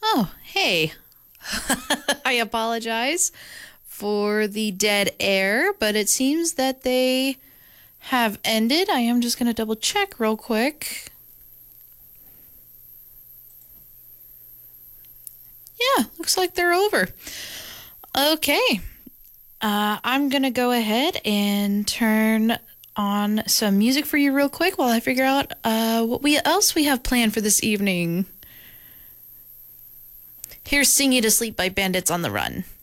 Oh, hey. I apologize for the dead air, but it seems that they have ended. I am just going to double check real quick. Yeah, looks like they're over. Okay. I'm going to go ahead and turn on some music for you real quick while I figure out what else we have planned for this evening. Here's Sing You to Sleep by Bandits on the Run.